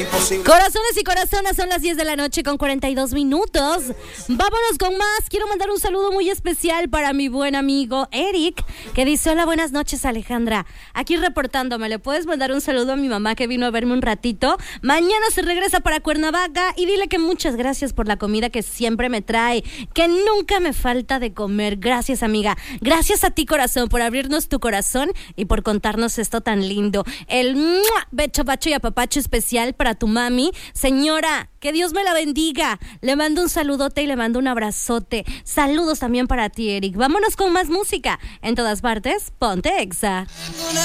imposible. Corazones y corazonas, son las 10 de la noche con 42 minutos. Vámonos con más. Quiero mandar un saludo muy especial para mi buen amigo Eric, que dice: hola, buenas noches, Alejandra. Aquí reportándome. ¿Le puedes mandar un saludo a mi mamá que vino a verme un ratito? Mañana se regresa para Cuernavaca y dile que muchas gracias por la comida que siempre me trae, que nunca me falta de comer. Gracias, amiga. Gracias a ti, corazón, por abrirnos tu corazón y por contarnos esto tan lindo. El becho, bacho y apapacho especial para tu mami. Señora, que Dios me la bendiga. Le mando un saludote y le mando un abrazote. Saludos también para ti, Eric. Vámonos con más música. En todas partes, ponte Exa.